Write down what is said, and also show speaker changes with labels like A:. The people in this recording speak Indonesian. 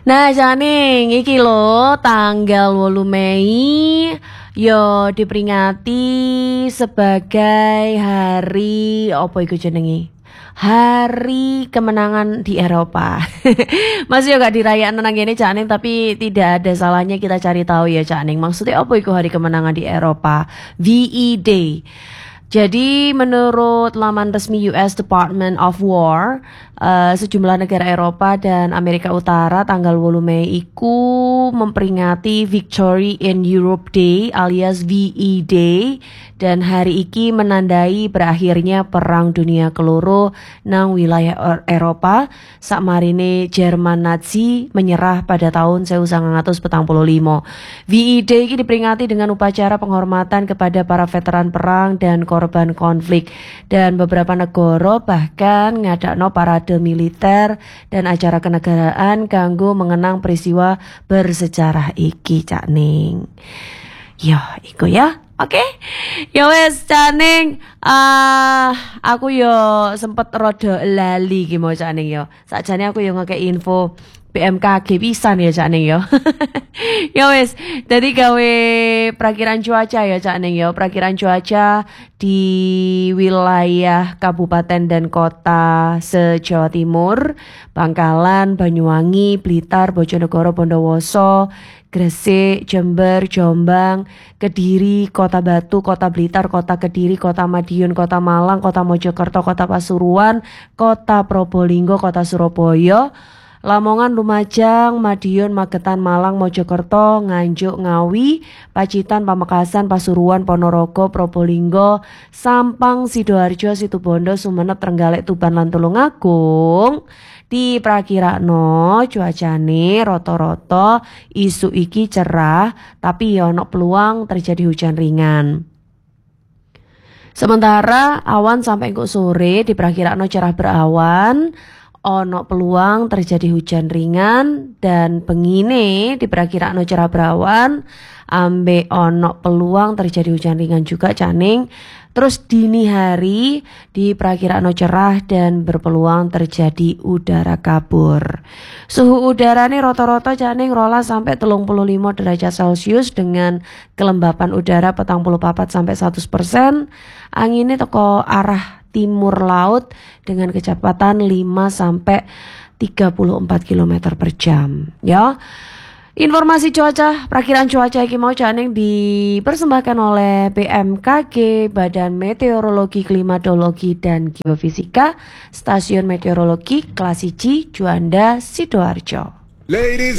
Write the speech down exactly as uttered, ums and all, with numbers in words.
A: Nah, Janing, iki lho tanggal wolu Mei yo diperingati sebagai hari apa iku jenenge? Hari kemenangan di Eropa. Masih yo gak dirayakan nang kene Cak Ning, tapi tidak ada salahnya kita cari tahu ya Cak Ning. Maksudnya apa iku hari kemenangan di Eropa? V E Day. Jadi menurut laman resmi U S Department of War, uh, sejumlah negara Eropa dan Amerika Utara tanggal wolu Mei iku memperingati Victory in Europe Day alias V E Day, dan hari iki menandai berakhirnya Perang Dunia Keloro nang wilayah Eropa sakmarine Jerman Nazi menyerah pada tahun seribu sembilan ratus empat puluh lima. V E Day iki diperingati dengan upacara penghormatan kepada para veteran perang dan korban konflik, dan beberapa negara bahkan ngadakno parade militer dan acara kenegaraan kanggo mengenang peristiwa bersejarah iki Cak Ning. Yo, iku ya. Oke, okay? Ya wes Cak Ning, uh, aku yo sempet rada lali ki mau Cak Ning yo. Sakjane aku yo ngekek info B M K G pisan ya Cak Ning yo. Ya wes, jadi gawe perakiran cuaca ya Cak Ning yo. Perakiran cuaca di wilayah kabupaten dan kota se-Jawa Timur, Bangkalan, Banyuwangi, Blitar, Bojonegoro, Bondowoso, Gresik, Jember, Jombang, Kediri, Kota Batu, Kota Blitar, Kota Kediri, Kota Madiun, Kota Malang, Kota Mojokerto, Kota Pasuruan, Kota Probolinggo, Kota Surabaya, Lamongan, Lumajang, Madiun, Magetan, Malang, Mojokerto, Nganjuk, Ngawi, Pacitan, Pamekasan, Pasuruan, Ponorogo, Probolinggo, Sampang, Sidoarjo, Situbondo, Sumenep, Trenggalek, Tuban lan Tulungagung. Diprakirakno cuacane rata-rata isu iki cerah, tapi ya ono peluang terjadi hujan ringan. Sementara awan sampai engko sore diprakirakno cerah berawan, ono peluang terjadi hujan ringan, dan pengine diprakirakno cerah berawan ambe ono peluang terjadi hujan ringan juga Cak Ning. Terus dini hari diprakirakno cerah dan berpeluang terjadi udara kabur. Suhu udara nih rata-rata Cak Ning rolas sampai telung puluh lima derajat Celcius dengan kelembapan udara petang puluh papat sampai seratus persen. Anginnya teko arah timur laut dengan kecepatan lima sampai tiga puluh empat kilometer per jam. Ya. Informasi cuaca, perakiran cuaca iki mau Cak Ning dipersembahkan oleh B M K G, Badan Meteorologi, Klimatologi dan Geofisika, Stasiun Meteorologi Kelas satu Juanda, Sidoarjo. Ladies